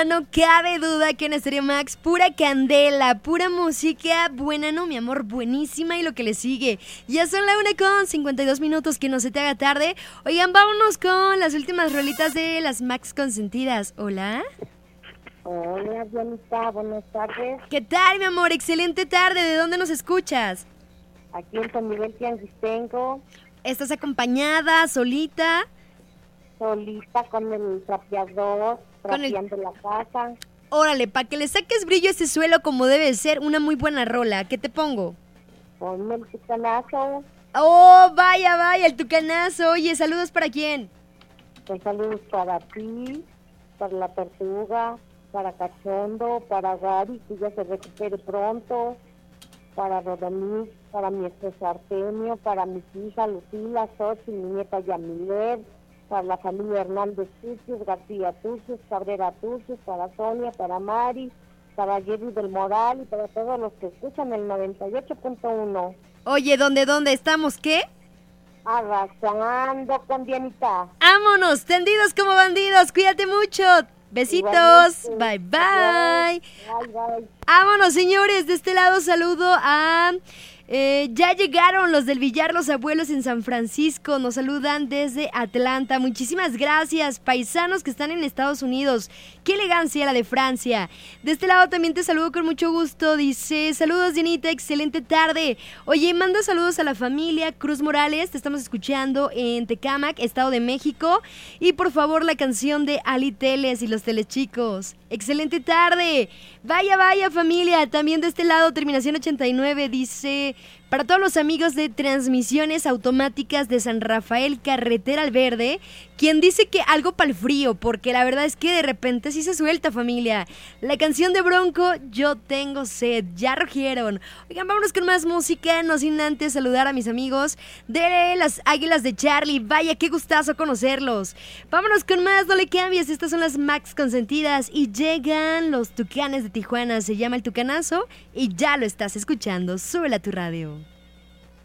duda, no cabe duda que en Estéreo Max, pura candela, pura música buena, ¿no, mi amor? Buenísima y lo que le sigue. Ya son la 1:52, que no se te haga tarde. Oigan, vámonos con las últimas rolitas de las Max consentidas. ¿Hola? Hola, Dianita, buenas tardes. ¿Qué tal, mi amor? Excelente tarde. ¿De dónde nos escuchas? Aquí en San Miguel Tianguistengo, ¿Estás acompañada, solita? solita con el trapeador, Con el- trapeando la casa. Órale, para que le saques brillo a este suelo como debe ser, una muy buena rola. ¿Qué te pongo? Ponme el tucanazo. Oh, vaya, vaya, el tucanazo. Oye, saludos para quién. Saludos para ti, para la tortuga, para Cachondo, para Gary, que ya se recupere pronto, para Rodamí, para mi esposo Artemio, para mis hijas Lucila, Xochitl, mi nieta Yamilet, para la familia Hernández Turcios, García Turcios, Cabrera Turcios, para Sonia, para Mari, para Jerry del Moral y para todos los que escuchan el 98.1. Oye, ¿dónde estamos? ¿Qué? Arrasando con Dianita. ¡Vámonos! Tendidos como bandidos. Cuídate mucho. Besitos. Igualmente. Bye, bye. Bye, bye. Vámonos, señores. De este lado saludo a... ya llegaron los del Villar Los Abuelos en San Francisco. Nos saludan desde Atlanta. Muchísimas gracias, paisanos que están en Estados Unidos. Qué elegancia la de Francia. De este lado también te saludo con mucho gusto. Dice, saludos, Dianita, excelente tarde. Oye, manda saludos a la familia Cruz Morales. Te estamos escuchando en Tecámac, Estado de México. Y por favor, la canción de Ali Teles y los Telechicos. Excelente tarde. Vaya, vaya, familia. También de este lado, terminación 89, dice... Para todos los amigos de Transmisiones Automáticas de San Rafael, Carretera al Verde, quien dice que algo para el frío, porque la verdad es que de repente sí se suelta, familia. La canción de Bronco, Yo Tengo Sed, ya rugieron. Oigan, vámonos con más música, no sin antes saludar a mis amigos de las Águilas de Charlie. Vaya, qué gustazo conocerlos. Vámonos con más, no le cambies, estas son las Max consentidas y llegan los Tucanes de Tijuana. Se llama El Tucanazo y ya lo estás escuchando. Súbela a tu radio.